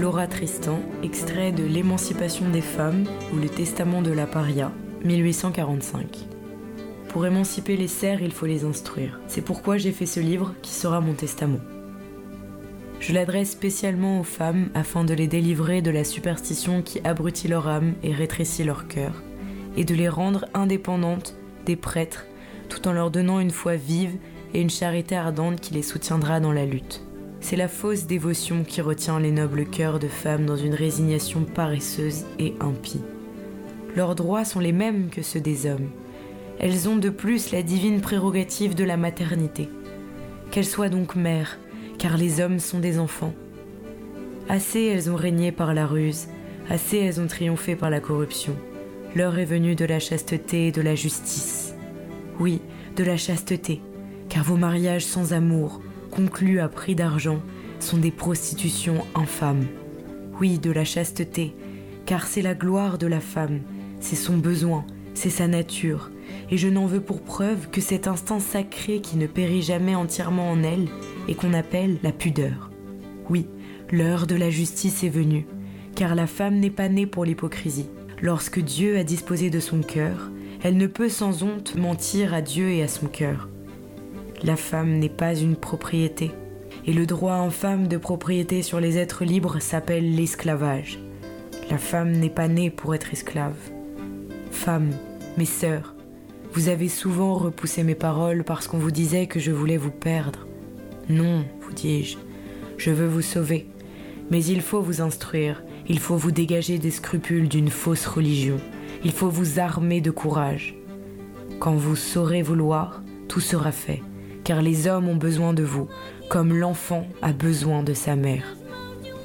Laura Tristan, extrait de L'émancipation des femmes ou le testament de la paria, 1845. Pour émanciper les serfs, il faut les instruire. C'est pourquoi j'ai fait ce livre qui sera mon testament. Je l'adresse spécialement aux femmes afin de les délivrer de la superstition qui abrutit leur âme et rétrécit leur cœur, et de les rendre indépendantes des prêtres, tout en leur donnant une foi vive et une charité ardente qui les soutiendra dans la lutte. C'est la fausse dévotion qui retient les nobles cœurs de femmes dans une résignation paresseuse et impie. Leurs droits sont les mêmes que ceux des hommes. Elles ont de plus la divine prérogative de la maternité. Qu'elles soient donc mères, car les hommes sont des enfants. Assez elles ont régné par la ruse, assez elles ont triomphé par la corruption. L'heure est venue de la chasteté et de la justice. Oui, de la chasteté, car vos mariages sans amour, conclus à prix d'argent, sont des prostitutions infâmes. Oui, de la chasteté, car c'est la gloire de la femme, c'est son besoin, c'est sa nature, et je n'en veux pour preuve que cet instinct sacré qui ne périt jamais entièrement en elle et qu'on appelle la pudeur. Oui, l'heure de la justice est venue, car la femme n'est pas née pour l'hypocrisie. Lorsque Dieu a disposé de son cœur, elle ne peut sans honte mentir à Dieu et à son cœur. La femme n'est pas une propriété, et le droit infâme de propriété sur les êtres libres s'appelle l'esclavage. La femme n'est pas née pour être esclave. Femmes, mes sœurs, vous avez souvent repoussé mes paroles parce qu'on vous disait que je voulais vous perdre. Non, vous dis-je, je veux vous sauver, mais il faut vous instruire, il faut vous dégager des scrupules d'une fausse religion, il faut vous armer de courage. Quand vous saurez vouloir, tout sera fait, car les hommes ont besoin de vous, comme l'enfant a besoin de sa mère.